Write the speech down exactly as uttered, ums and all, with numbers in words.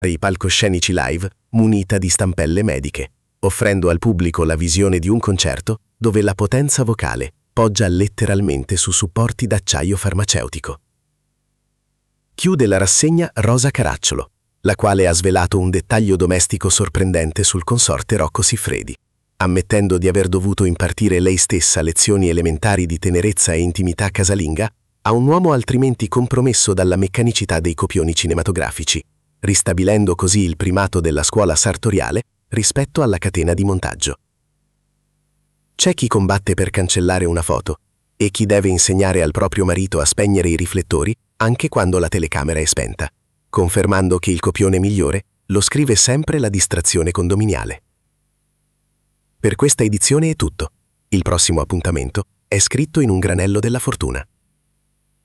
i palcoscenici live munita di stampelle mediche, offrendo al pubblico la visione di un concerto dove la potenza vocale poggia letteralmente su supporti d'acciaio farmaceutico. Chiude la rassegna Rosa Caracciolo, la quale ha svelato un dettaglio domestico sorprendente sul consorte Rocco Siffredi, ammettendo di aver dovuto impartire lei stessa lezioni elementari di tenerezza e intimità casalinga a un uomo altrimenti compromesso dalla meccanicità dei copioni cinematografici, ristabilendo così il primato della scuola sartoriale rispetto alla catena di montaggio. C'è chi combatte per cancellare una foto e chi deve insegnare al proprio marito a spegnere i riflettori anche quando la telecamera è spenta, confermando che il copione migliore lo scrive sempre la distrazione condominiale. Per questa edizione è tutto. Il prossimo appuntamento è scritto in un granello della fortuna.